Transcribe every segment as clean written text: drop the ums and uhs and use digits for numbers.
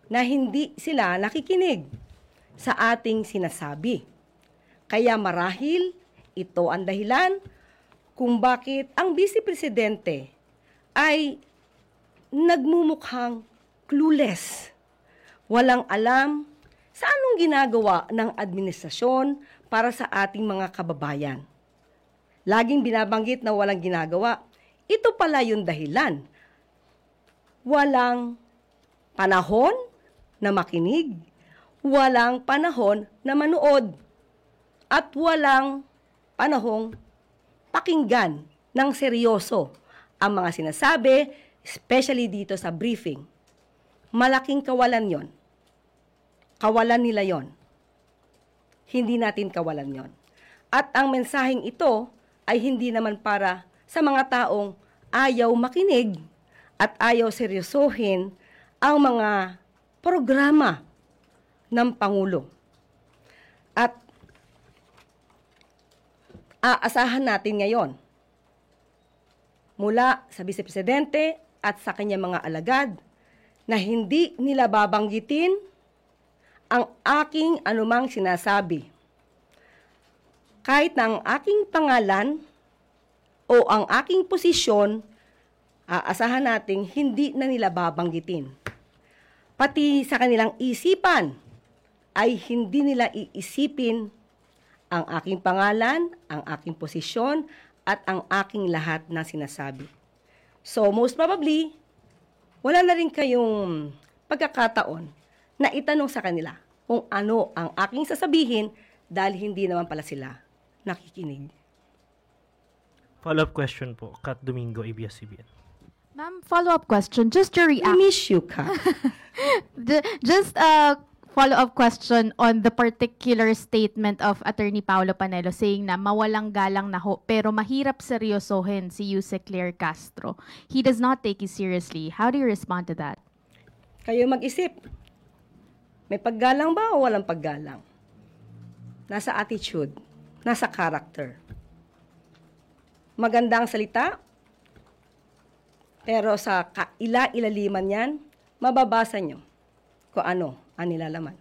na hindi sila nakikinig sa ating sinasabi. Kaya marahil ito ang dahilan kung bakit ang Vice Presidente ay nagmumukhang clueless. Walang alam sa anong ginagawa ng administrasyon para sa ating mga kababayan. Laging binabanggit na walang ginagawa. Ito pala yung dahilan. Walang panahon na makinig, walang panahon na manood, at walang panahong pakinggan ng seryoso ang mga sinasabi, especially dito sa briefing. Malaking kawalan yon. Kawalan nila yon. Hindi natin kawalan yon. At ang mensaheng ito ay hindi naman para sa mga taong ayaw makinig at ayaw seryosohin ang mga programa ng Pangulo. At aasahan natin ngayon mula sa Vice Presidente at sa kanyang mga alagad na hindi nila babanggitin ang aking anumang sinasabi. Kahit na ang aking pangalan o ang aking posisyon, aasahan nating hindi na nila babanggitin. Pati sa kanilang isipan ay hindi nila iisipin ang aking pangalan, ang aking posisyon, at ang aking lahat na sinasabi. So most probably, wala na rin kayong pagkakataon na itanong sa kanila kung ano ang aking sasabihin dahil hindi naman pala sila nakikinig. Follow-up question po, Kat Domingo, ABS-CBN. Ma'am, follow-up question. Just to I react. miss you, Kat. Just a follow-up question on the particular statement of Attorney Paulo Panelo saying na mawalang galang na ho, pero mahirap seryosohin si Yusek Claire Castro. He does not take you seriously. How do you respond to that? Kayo mag-isip. May paggalang ba o walang paggalang? Nasa attitude, nasa character. Magandang salita, pero sa kaila-ilaliman yan, mababasa nyo kung ano ang nilalaman.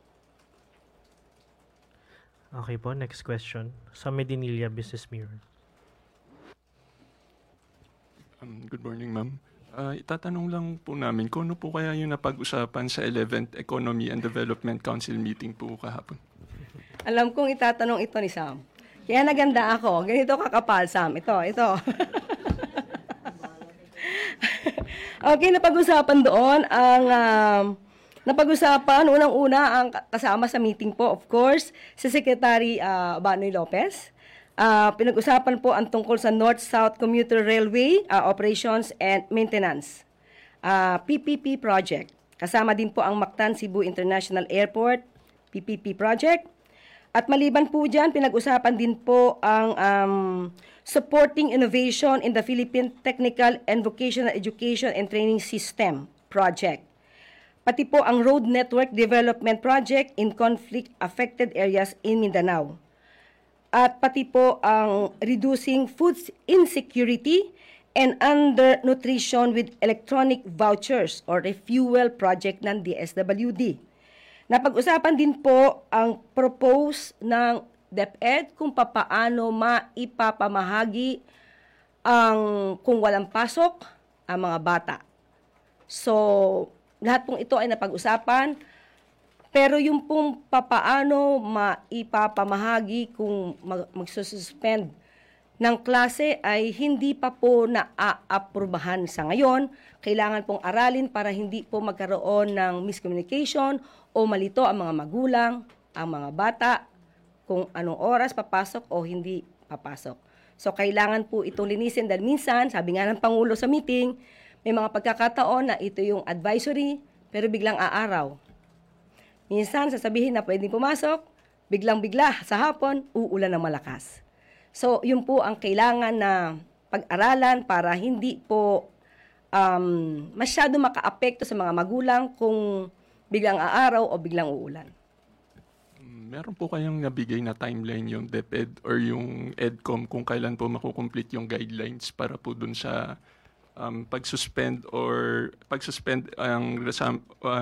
Okay po, next question. Sa Medinilla Business Mirror. Good morning, ma'am. Itatanong lang po namin, kung ano po kaya yung napag-usapan sa 11th Economy and Development Council meeting po kahapon? Alam kong itatanong ito ni Sam. Kaya naganda ako. Ganito kakapal, Sam. Ito. Okay, napag-usapan doon ang unang-una ang kasama sa meeting po, of course, si Secretary Banoy Lopez. Pinag-usapan po ang tungkol sa North-South Commuter Railway Operations and Maintenance, PPP project. Kasama din po ang Mactan Cebu International Airport, PPP project. At maliban po dyan, pinag-usapan din po ang Supporting Innovation in the Philippine Technical and Vocational Education and Training System project. Pati po ang Road Network Development Project in conflict-affected areas in Mindanao. At pati po ang Reducing Food Insecurity and Undernutrition with Electronic Vouchers or Refuel project ng DSWD. Napag-usapan din po ang propose ng DepEd kung papaano maipapamahagi kung walang pasok ang mga bata. So, lahat pong ito ay napag-usapan, pero yung pong papaano maipapamahagi kung magsususpend ng klase ay hindi pa po naaaprubahan sa ngayon. Kailangan pong aralin para hindi po magkaroon ng miscommunication o malito ang mga magulang, ang mga bata, kung anong oras papasok o hindi papasok. So, kailangan po itong linisin dahil minsan, sabi nga ng Pangulo sa meeting, may mga pagkakataon na ito yung advisory, pero biglang aaraw. Minsan, sasabihin na pwedeng pumasok, biglang-bigla sa hapon, uulan ng malakas. So, yun po ang kailangan na pag-aralan para hindi po masyado maka-apekto sa mga magulang kung biglang aaraw o biglang uulan. Meron po kayong nabigay na timeline yung DepEd or yung EDCOM kung kailan po makukomplete yung guidelines para po dun sa pag-suspend ang